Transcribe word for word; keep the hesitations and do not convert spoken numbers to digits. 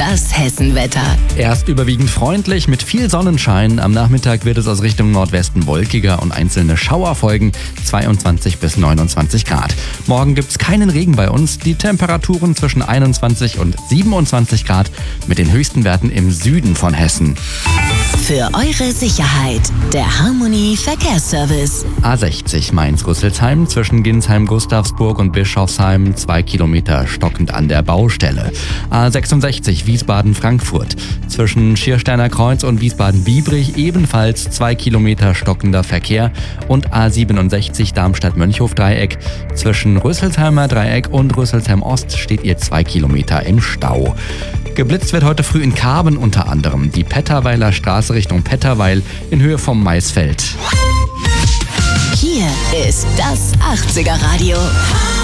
Das Hessenwetter. Erst überwiegend freundlich mit viel Sonnenschein. Am Nachmittag wird es aus Richtung Nordwesten wolkiger und einzelne Schauer folgen. zweiundzwanzig bis neunundzwanzig Grad. Morgen gibt's keinen Regen bei uns. Die Temperaturen zwischen einundzwanzig und siebenundzwanzig Grad mit den höchsten Werten im Süden von Hessen. Für eure Sicherheit, der Harmony Verkehrsservice. A sechzig Mainz-Rüsselsheim zwischen Ginsheim-Gustavsburg und Bischofsheim, zwei Kilometer stockend an der Baustelle. A sechsundsechzig Wiesbaden-Frankfurt zwischen Schiersteiner Kreuz und Wiesbaden-Biebrich ebenfalls zwei Kilometer stockender Verkehr. Und A siebenundsechzig Darmstadt-Mönchhof-Dreieck zwischen Rüsselsheimer Dreieck und Rüsselsheim-Ost steht ihr zwei Kilometer im Stau. Geblitzt wird heute früh in Karben unter anderem die Petterweiler Straße Richtung Petterweil in Höhe vom Maisfeld. Hier ist das achtziger Radio.